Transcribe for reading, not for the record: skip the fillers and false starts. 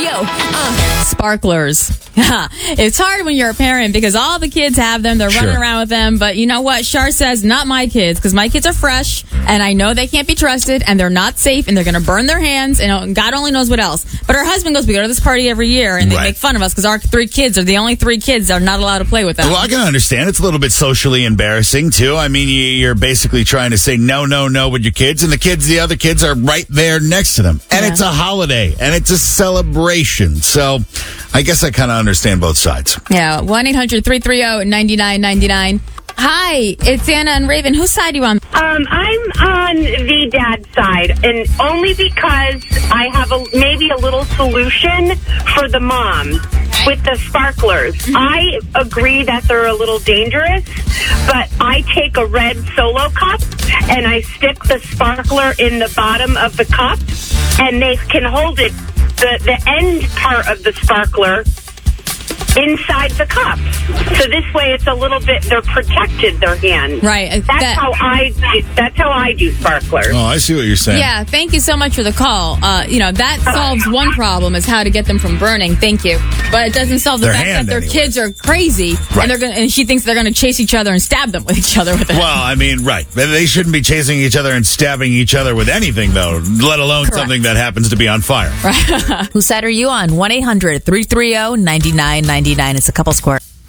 Sparklers. It's hard when you're a parent because all the kids have them. They're running around with them. But you know what? Shar says, not my kids, because my kids are fresh, and I know they can't be trusted, and they're not safe, and they're going to burn their hands, and God only knows what else. But her husband goes, we go to this party every year, and they make fun of us because our 3 kids are the only 3 kids that are not allowed to play with them. Well, I can understand. It's a little bit socially embarrassing, too. I mean, you're basically trying to say no with your kids, and the other kids are right there next to them. And it's a holiday, and it's a celebration. So I guess I kind of understand both sides. Yeah, 1-800-330-9999. Hi, it's Anna and Raven. Whose side are you on? I'm on the dad's side, and only because I have maybe a little solution for the mom with the sparklers. I agree that they're a little dangerous, but I take a red Solo cup and I stick the sparkler in the bottom of the cup, and they can hold it, the end part of the sparkler, inside the cup. So this way it's a little bit, they're protected, their hand. Right. That's how I do sparklers. Oh, I see what you're saying. Yeah, thank you so much for the call. That solves one problem, is how to get them from burning. Thank you. But it doesn't solve the fact that their kids are crazy, and she thinks they're going to chase each other and stab them with each other with it. Well, I mean, right. They shouldn't be chasing each other and stabbing each other with anything, though, let alone something that happens to be on fire. Whose side are you on? 1-800-330-9999. It's a couple score.